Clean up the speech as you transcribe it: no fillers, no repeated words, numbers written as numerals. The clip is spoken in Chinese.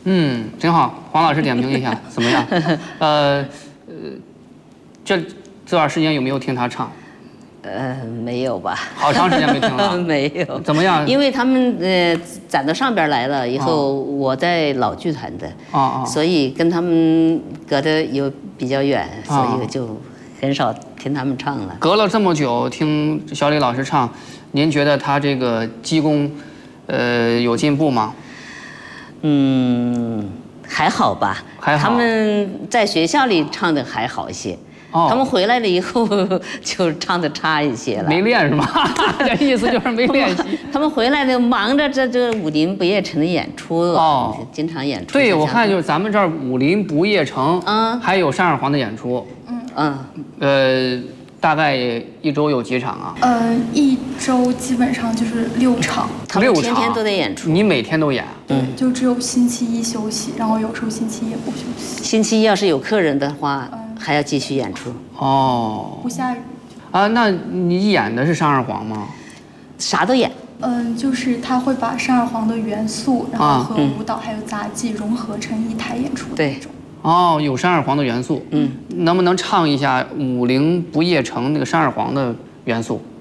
挺好。黄老师点评一下怎么样？这段时间有没有听他唱？ 没有吧？ 好长时间没听了。 没有。 怎么样？ 因为他们攒到上边来了以后，我在老剧团的，所以跟他们隔得有比较远，所以就很少听他们唱了。 隔了这么久听小李老师唱，您觉得他这个基功，有进步吗？ 还好吧。 还好。 他们在学校里唱的还好一些。他们回来了以后就唱的差一些了， 没练是吗？这意思就是没练习。 他们回来呢，忙着这武林不夜城的演出经常演出。 对，我看就是咱们这儿武林不夜城，还有单二黄的演出，大概一周有几场啊？ 一周基本上就是6场。 他们天天都得演出。 你每天都演？ 对，就只有星期一休息，然后有时候星期一也不休息。 星期一要是有客人的话，还要继续演出。 不下雨。 那你演的是单二黄吗？ 啥都演。 就是他会把单二黄的元素，然后和舞蹈还有杂技融合成一台演出的那种。 有单二黄的元素。能不能唱一下《武林不夜城》那个单二黄的元素？